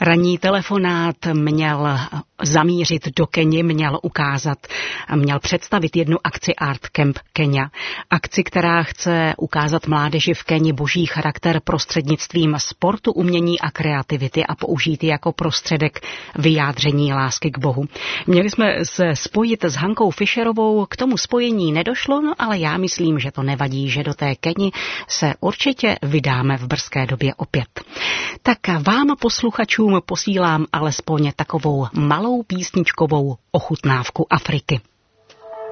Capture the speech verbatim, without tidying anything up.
Ranní telefonát měl zamířit do Keni, měl ukázat, měl představit jednu akci Art Camp Kenya. Akci, která chce ukázat mládeži v Keni boží charakter prostřednictvím sportu, umění a kreativity a použít ji jako prostředek vyjádření lásky k Bohu. Měli jsme se spojit s Hankou Fischerovou, k tomu spojení nedošlo, no ale já myslím, že to nevadí, že do té Keni se určitě vydáme v brzké době opět. Tak vám posluchačům posílám alespoň takovou malou písničkovou ochutnávku Afriky.